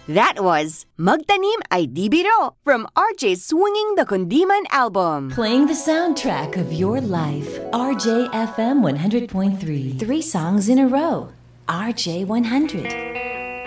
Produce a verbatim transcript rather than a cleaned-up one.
That was Magtanim Ay Di Biro from R J's Swinging the Kundiman album. Playing the soundtrack of your life. R J F M one hundred point three. Three songs in a row. R J one hundred.